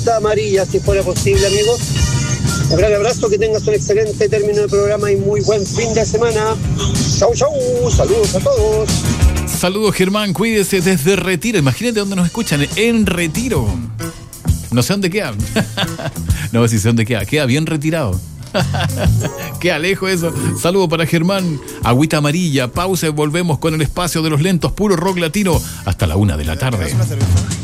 amarilla, si fuera posible, amigos. Un gran abrazo, que tengas un excelente término de programa y muy buen fin de semana. Chau, chau, saludos a todos. Saludos, Germán, cuídese desde Retiro. Imagínate dónde nos escuchan, en Retiro. No sé dónde queda. No, si sé dónde queda. Queda bien retirado. Qué alejo eso. Saludo para Germán. Agüita amarilla. Pausa y volvemos con el espacio de los lentos. Puro rock latino hasta la 1 de la tarde.